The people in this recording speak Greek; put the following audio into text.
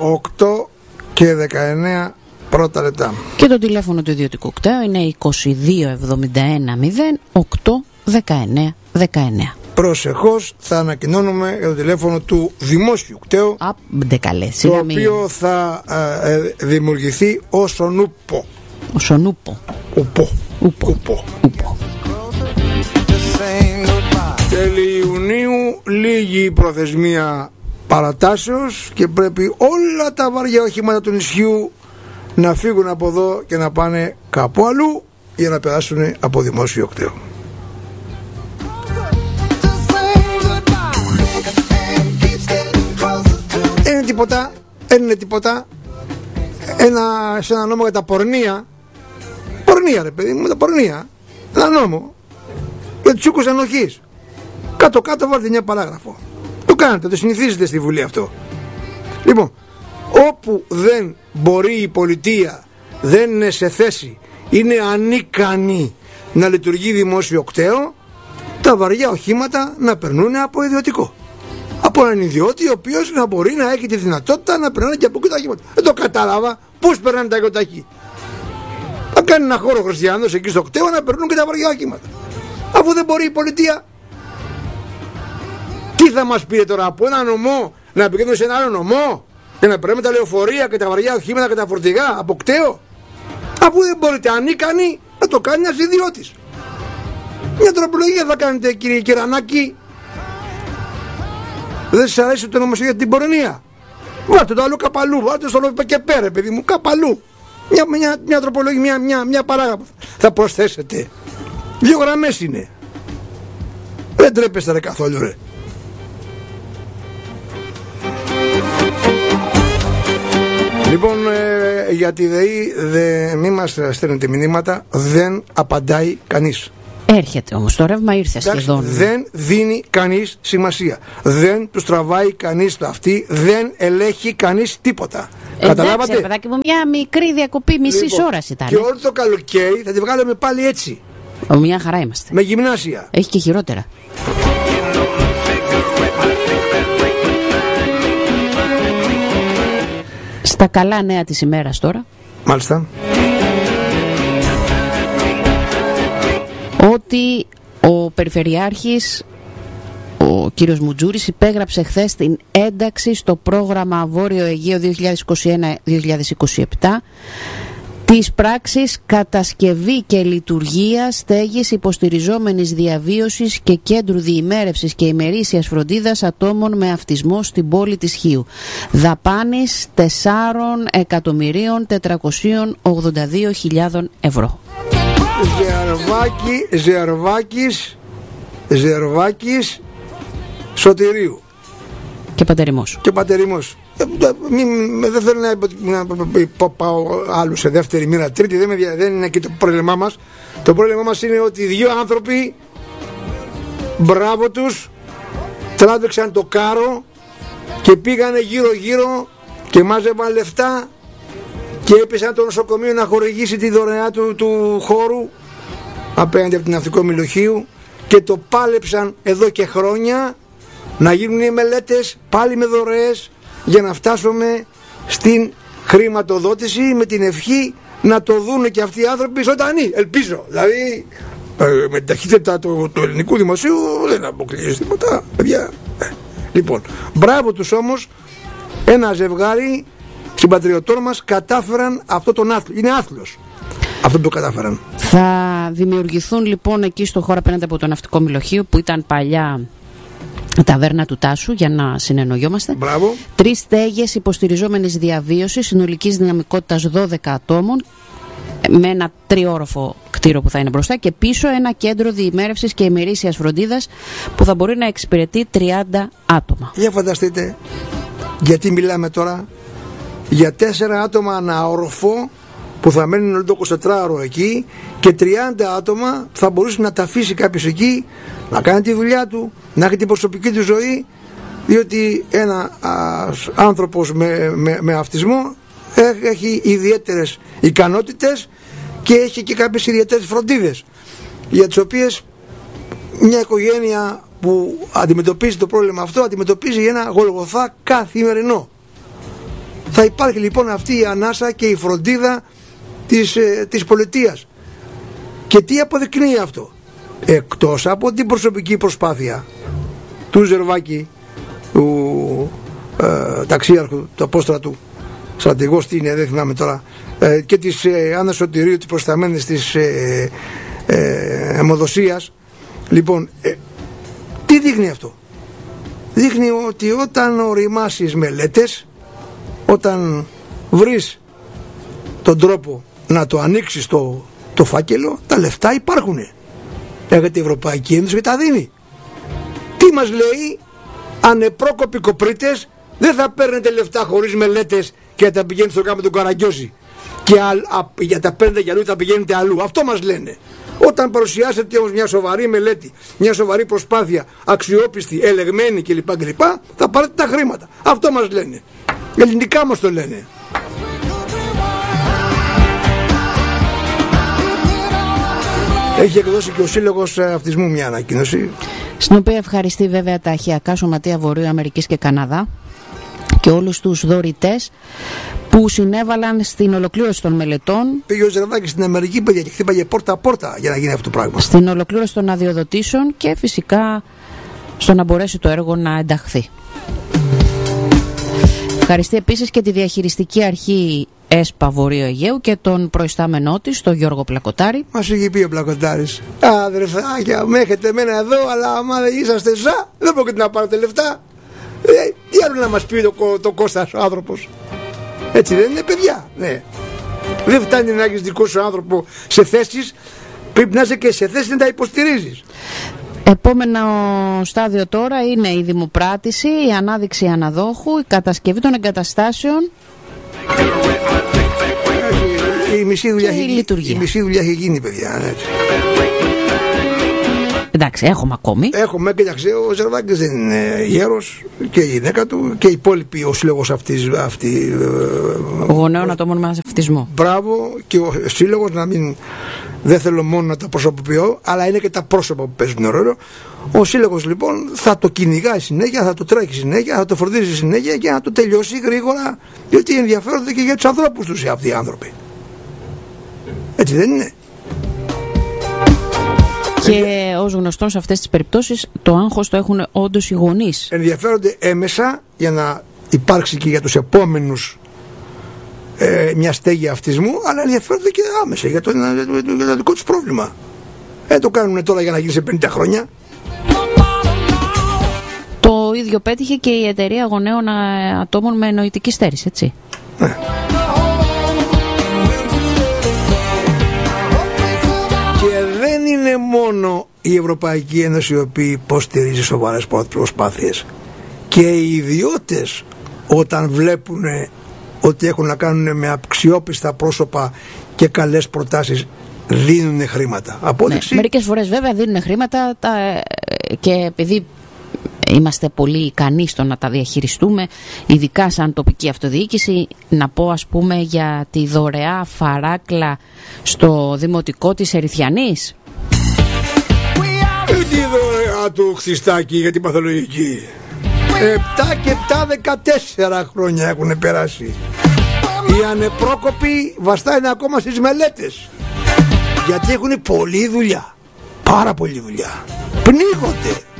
8 και 19 πρώτα λεπτά. Και το τηλέφωνο του ιδιωτικού κταίου είναι 2271 0 8 19 19. Προσεχώς θα ανακοινώνουμε για το τηλέφωνο του δημόσιου κταίου, το οποίο θα δημιουργηθεί ως ονούπο. Ουπό. Τέλη Ιουνίου λίγη προθεσμία παρατάσεως και πρέπει όλα τα βαριά οχήματα του νησιού να φύγουν από εδώ και να πάνε κάπου αλλού για να περάσουν από δημόσιο κταίο. Δεν είναι τίποτα σε ένα νόμο για τα πορνεία ρε παιδί μου, τα πορνεία, ένα νόμο για τους οίκους ανοχής. Κάτω βάλτε μια παράγραφο. Το κάνετε, το συνηθίζετε στη Βουλή αυτό. Λοιπόν, όπου δεν μπορεί η πολιτεία, δεν είναι σε θέση, είναι ανίκανη να λειτουργεί δημόσιο κταίο, τα βαριά οχήματα να περνούν από ιδιωτικό. Από έναν ιδιώτη ο οποίος να μπορεί να έχει τη δυνατότητα να περνάνε και από εκεί τα οχήματα. Δεν το κατάλαβα πώς περνάνε τα οχήματα. Θα κάνει ένα χώρο χριστιανός εκεί στο κταίο να περνούν και τα βαριά οχήματα. Αφού δεν μπορεί η πολιτεία. Τι θα μας πείτε τώρα, από ένα νομό να πηγαίνουμε σε ένα άλλο νομό και να περνάμε τα λεωφορεία και τα βαριά οχήματα και τα φορτηγά από κταίο? Αφού δεν μπορείτε, ανίκανοι, να το κάνει ένας ιδιώτης. Μια τροπολογία θα κάνετε, κύριε Κυρανάκη. Δεν σας αρέσει το νομοσχέδιο για την πορνεία? Βάλτε το άλλο καπαλού, βάλτε στο λόγο και πέρα, παιδί μου, καπαλού. Μια τροπολογία, μια παράγραφο θα προσθέσετε. 2 γραμμές είναι. Δεν τρέπεστε ρε καθόλου ρε. Λοιπόν, για τη ΔΕΗ μη μας στέλνετε μηνύματα, δεν απαντάει κανείς. Έρχεται όμως, το ρεύμα ήρθε σχεδόν. Δεν δίνει κανείς σημασία. Δεν τους τραβάει κανείς το αυτί, δεν ελέγχει κανείς τίποτα. Καταλάβατε? Παιδάκι μου, μια μικρή διακοπή μισής ώρας ήταν. Και όλο το καλοκαίρι θα τη βγάλουμε πάλι έτσι. Μια χαρά είμαστε. Με γυμνάσια. Έχει και χειρότερα. Στα καλά νέα της ημέρας τώρα. Μάλιστα. Ότι ο Περιφερειάρχης, ο κύριος Μουτζούρης, υπέγραψε χθες την ένταξη στο πρόγραμμα Βόρειο Αιγαίο 2021-2027 της πράξης κατασκευή και λειτουργία στέγης υποστηριζόμενης διαβίωσης και κέντρου διημέρευσης και ημερήσιας φροντίδας ατόμων με αυτισμό στην πόλη της Χίου. Δαπάνης 4.482.000 ευρώ. Ζερβάκης Σωτηρίου και Πατεριμός. Δεν θέλω να πάω άλλους σε δεύτερη μοίρα, τρίτη, δεν είναι και το πρόβλημά μας. Το πρόβλημά μας είναι ότι 2 άνθρωποι, μπράβο τους, τράβηξαν το κάρο και πήγανε γύρω γύρω και μάζευαν λεφτά και έπεσαν το νοσοκομείο να χορηγήσει τη δωρεά του χώρου απέναντι από την Ναυτικό Μηλοχείου και το πάλεψαν εδώ και χρόνια να γίνουν οι μελέτες πάλι με δωρεές για να φτάσουμε στην χρηματοδότηση, με την ευχή να το δούνε και αυτοί οι άνθρωποι ζωντανοί, ελπίζω. Δηλαδή με την ταχύτητα του ελληνικού δημοσίου δεν αποκλείει τίποτα, παιδιά. Λοιπόν, μπράβο τους όμως, ένα ζευγάρι συμπατριωτών μας κατάφεραν αυτό τον άθλο. Είναι άθλος αυτό που κατάφεραν. Θα δημιουργηθούν λοιπόν εκεί στο χώρο απέναντι από το Ναυτικό Μηλοχείο, που ήταν παλιά ταβέρνα του Τάσου, για να συνεννοιόμαστε. Μπράβο. 3 στέγες υποστηριζόμενης διαβίωσης συνολικής δυναμικότητας 12 ατόμων, με ένα 3όροφο κτίριο που θα είναι μπροστά, και πίσω ένα κέντρο διημέρευσης και ημερήσιας φροντίδας που θα μπορεί να εξυπηρετεί 30 άτομα. Για φανταστείτε, γιατί μιλάμε τώρα για 4 άτομα ανά όροφο που θα μένουν όλο το 24ωρο εκεί, και 30 άτομα θα μπορούσε να τα αφήσει κάποιος εκεί, να κάνει τη δουλειά του, να έχει την προσωπική του ζωή, διότι ένα άνθρωπος με αυτισμό έχει ιδιαίτερες ικανότητες και έχει και κάποιες ιδιαίτερες φροντίδες, για τις οποίες μια οικογένεια που αντιμετωπίζει το πρόβλημα αυτό αντιμετωπίζει ένα γολγοθά καθημερινό. Θα υπάρχει λοιπόν αυτή η ανάσα και η φροντίδα της πολιτείας. Και τι αποδεικνύει αυτό? Εκτός από την προσωπική προσπάθεια του Ζερβάκη, του ταξίαρχου, του απόστρατου, στρατηγός τι είναι, δεν θυμάμαι τώρα, και της Άννας Σωτηρίου, της προσταμένης της αιμοδοσίας. Λοιπόν, τι δείχνει αυτό? Δείχνει ότι όταν οριμάσεις μελέτες, όταν βρεις τον τρόπο να το ανοίξεις το φάκελο, τα λεφτά υπάρχουν. Έχετε η Ευρωπαϊκή Ένωση και τα δίνει. Τι μας λέει? Ανεπρόκοποι κοπρίτες, δεν θα παίρνετε λεφτά χωρίς μελέτες και θα τα πηγαίνετε στο κάμπο του Καραγκιόζη και για τα παίρνετε για αλλού, θα πηγαίνετε αλλού. Αυτό μας λένε. Όταν παρουσιάσετε όμως μια σοβαρή μελέτη, μια σοβαρή προσπάθεια, αξιόπιστη, ελεγμένη κλπ, θα πάρετε τα χρήματα. Αυτό μας λένε. Ελληνικά μας το λένε. Έχει εκδώσει και ο Σύλλογος Αυτισμού μια ανακοίνωση, στην οποία ευχαριστεί βέβαια τα αρχαιακά σωματεία Βορείου Αμερικής και Καναδά και όλους τους δωρητές που συνέβαλαν στην ολοκλήρωση των μελετών. Πήγε ο Ζερβάκης στην Αμερική, παιδιά, και χτύπαγε πόρτα-πόρτα για να γίνει αυτό το πράγμα. Στην ολοκλήρωση των αδειοδοτήσεων και φυσικά στο να μπορέσει το έργο να ενταχθεί. Ευχαριστεί επίσης και τη διαχειριστική αρχή ΕΣΠΑ Βορείου Αιγαίου και τον προϊστάμενό της, τον Γιώργο Πλακοτάρη. Μας είχε πει ο Πλακοτάρης: αδερφάκια, με έχετε εμένα εδώ, αλλά άμα δεν είσαστε δεν μπορείτε να πάρετε λεφτά. Τι άλλο να μας πει το Κώστας ο άνθρωπος? Έτσι δεν είναι, παιδιά? Ναι. Δεν φτάνει να έχεις δικό σου άνθρωπο σε θέσεις, πρέπει να είσαι και σε θέσεις να τα υποστηρίζεις. Επόμενο στάδιο τώρα είναι η δημοπράτηση, η ανάδειξη αναδόχου, η κατασκευή των εγκαταστάσεων, η μισή δουλειά έχει γίνει, παιδιά. Έτσι. Εντάξει, έχουμε ακόμη. Έχουμε, κοιτάξτε, ο Ζερβάκης δεν είναι γέρος και η γυναίκα του και οι υπόλοιποι, ο σύλλογος γονέων ατόμων με αυτισμό. Μπράβο, και ο σύλλογος, δεν θέλω μόνο να τα προσωποποιώ, αλλά είναι και τα πρόσωπα που παίζουν ρόλο. Ο σύλλογος λοιπόν θα το κυνηγάει συνέχεια, θα το τρέχει συνέχεια, θα το φροντίζει συνέχεια και να το τελειώσει γρήγορα, γιατί ενδιαφέρονται και για τους ανθρώπους τους αυτοί οι άνθρωποι. Έτσι δεν είναι? Και ως γνωστόν σε αυτές τις περιπτώσεις το άγχος το έχουν όντως οι γονείς. Ενδιαφέρονται έμεσα για να υπάρξει και για τους επόμενους μια στέγη αυτισμού, αλλά ενδιαφέρονται και άμεσα για το δικό τους πρόβλημα. Το κάνουν τώρα για να γίνει σε 50 χρόνια. Το ίδιο πέτυχε και η εταιρεία γονέων ατόμων με νοητική στέρηση, έτσι. Ναι. Δεν είναι μόνο η Ευρωπαϊκή Ένωση η οποία υποστηρίζει σοβαρές προσπάθειες. Και οι ιδιώτες, όταν βλέπουν ότι έχουν να κάνουν με αξιόπιστα πρόσωπα και καλές προτάσεις, δίνουν χρήματα. Απόδειξη. Ναι, μερικές φορές βέβαια δίνουν χρήματα και επειδή είμαστε πολύ ικανοί στο να τα διαχειριστούμε, ειδικά σαν τοπική αυτοδιοίκηση, να πω ας πούμε για τη δωρεά φαράκλα στο δημοτικό της Ερυθιανής. Τι δωρεά του Χριστάκη για την παθολογική? 7 και 14 χρόνια έχουν περάσει. Οι ανεπρόκοποι βαστάνε ακόμα στις μελέτες, γιατί έχουν πολλή δουλειά, πάρα πολλή δουλειά, πνίγονται.